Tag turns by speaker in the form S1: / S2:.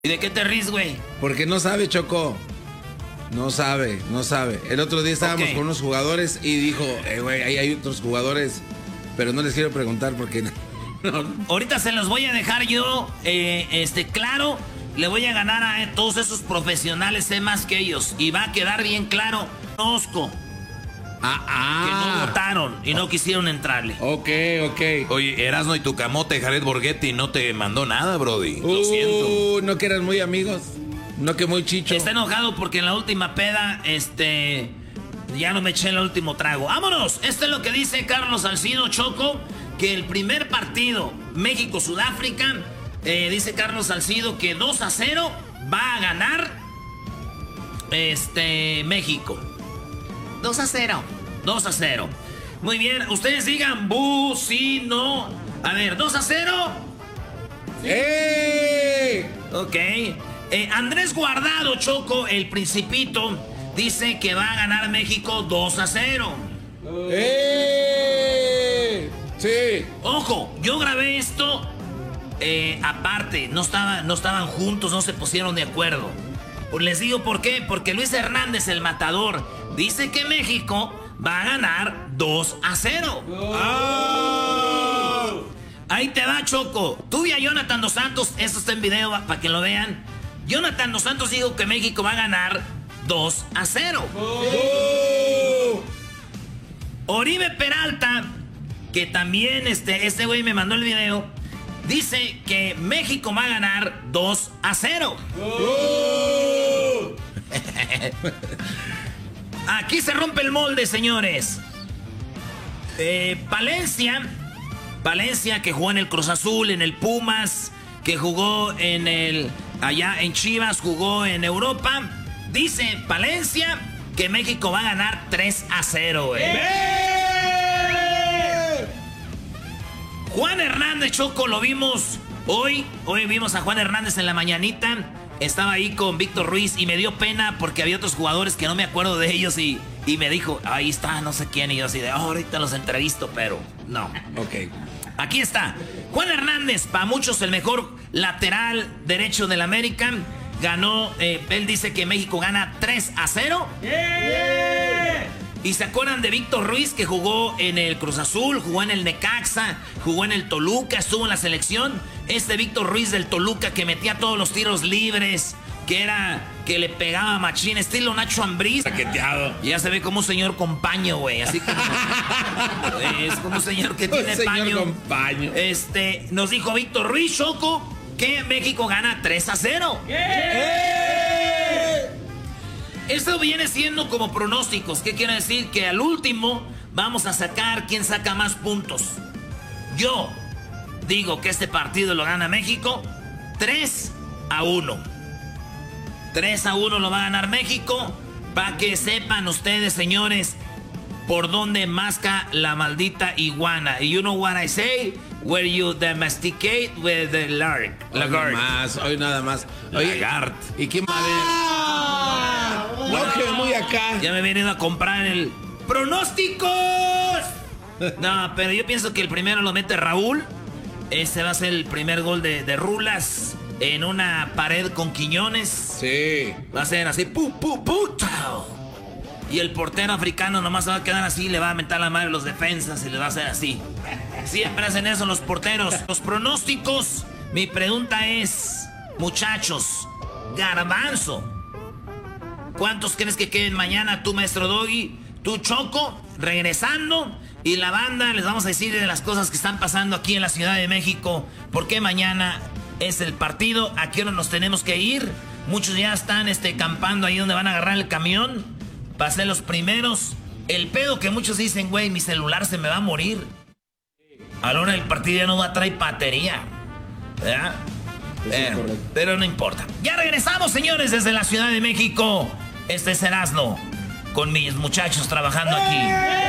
S1: ¿Y de qué te ríes, güey?
S2: Porque no sabe, Choco. No sabe. El otro día estábamos con unos jugadores y dijo, güey, ahí hay otros jugadores, pero no les quiero preguntar porque no.
S1: Ahorita se los voy a dejar yo, claro, le voy a ganar a todos esos profesionales, sé más que ellos. Y va a quedar bien claro, conozco. Que no votaron y no quisieron entrarle.
S2: Ok.
S3: Oye, Erasno y tu camote, Jared Borghetti, no te mandó nada, brody. Lo siento.
S2: No que eran muy amigos. No que muy chicho.
S1: Está enojado porque en la última peda, ya no me eché el último trago. ¡Vámonos! Esto es lo que dice Carlos Salcido, Choco, que el primer partido, México-Sudáfrica, dice Carlos Salcido que 2-0 va a ganar México. 2-0. Muy bien, ustedes digan bu, sí, no. A ver, 2-0.
S2: ¡Eh!
S1: Ok. Andrés Guardado, Choco, el Principito, dice que va a ganar México 2-0.
S2: Sí.
S1: Ojo, yo grabé esto aparte, no estaban juntos, no se pusieron de acuerdo. Les digo por qué, porque Luis Hernández, el matador, dice que México va a ganar 2-0. Ahí te va, Choco. Tú y a Jonathan Dos Santos, esto está en video para que lo vean. Jonathan Dos Santos dijo que México va a ganar 2-0. Oribe Peralta, que también este güey me mandó el video, dice que México va a ganar 2-0. Aquí se rompe el molde, señores. Palencia, que jugó en el Cruz Azul, en el Pumas, que jugó allá en Chivas, jugó en Europa. Dice Palencia que México va a ganar 3-0, güey. Juan Hernández, Choco, lo vimos hoy. Hoy vimos a Juan Hernández en la mañanita. Estaba ahí con Víctor Ruiz y me dio pena porque había otros jugadores que no me acuerdo de ellos y me dijo, ahí está, no sé quién. Y yo así de, ahorita los entrevisto, pero no.
S2: Ok.
S1: Aquí está. Juan Hernández, para muchos el mejor lateral derecho del América. Ganó, él dice que México gana 3-0. ¿Y se acuerdan de Víctor Ruiz, que jugó en el Cruz Azul, jugó en el Necaxa, jugó en el Toluca, estuvo en la selección? Víctor Ruiz del Toluca, que metía todos los tiros libres, que le pegaba machín, estilo Nacho Ambriz.
S2: Paqueteado.
S1: Ya se ve como un señor con paño, güey. Así como es como un señor que tiene paño.
S2: Con paño.
S1: Nos dijo Víctor Ruiz, Choco, que México gana 3-0. Esto viene siendo como pronósticos. ¿Qué quiere decir? Que al último vamos a sacar quién saca más puntos. Yo digo que este partido lo gana México 3-1. 3-1 lo va a ganar México. Para que sepan ustedes, señores, por dónde masca la maldita iguana. You know what I say? Where you domesticate with the lark.
S2: Hoy nada más. Oye,
S3: Lagart.
S2: ¿Y quién va a ver? No, que muy acá.
S1: Ya me he venido a comprar el ¡pronósticos! No, pero yo pienso que el primero lo mete Raúl. Este va a ser el primer gol de Rulas en una pared con Quiñones.
S2: Sí.
S1: Va a ser así, ¡pu! ¡Chao! Y el portero africano nomás se va a quedar así, le va a mentar la madre a los defensas y le va a hacer así. Siempre hacen eso los porteros. Los pronósticos, mi pregunta es, muchachos, Garbanzo, ¿cuántos crees que queden mañana? Tú, maestro Doggy, tú, Choco, regresando. Y la banda, les vamos a decir de las cosas que están pasando aquí en la Ciudad de México. Porque mañana es el partido. ¿A qué hora nos tenemos que ir? Muchos ya están campando ahí donde van a agarrar el camión para ser los primeros. El pedo que muchos dicen, güey, mi celular se me va a morir. A la hora del partido ya no va a traer batería. ¿Verdad? Pero no importa. Ya regresamos, señores, desde la Ciudad de México. Este es Erasno, con mis muchachos trabajando aquí.